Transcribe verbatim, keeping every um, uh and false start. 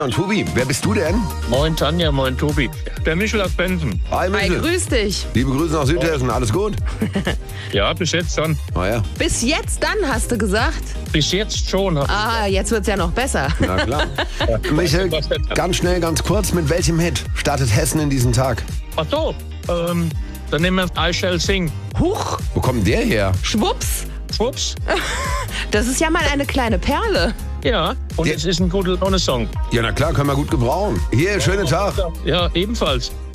Und Tobi, wer bist du denn? Moin Tanja, moin Tobi. Der Michel aus Bensen. Hi, Hi, Michel. grüß dich. Liebe Grüße nach Südhessen, alles gut? Ja, bis jetzt schon. Ah ja, Bis jetzt dann, hast du gesagt? Bis jetzt schon. Ah, jetzt wird's ja noch besser. na klar. Michel, was denn? ganz schnell, ganz kurz, mit welchem Hit startet Hessen in diesen Tag? Ach so, ähm, dann nehmen wir I Shall Sing. Huch, Wo kommt der her? schwupps. Schwupps. Das ist ja mal eine kleine Perle. Ja, und Der- es ist ein guter Laune-Song. Ja, na klar, können wir gut gebrauchen. Hier, schönen Tag. Ja, ebenfalls.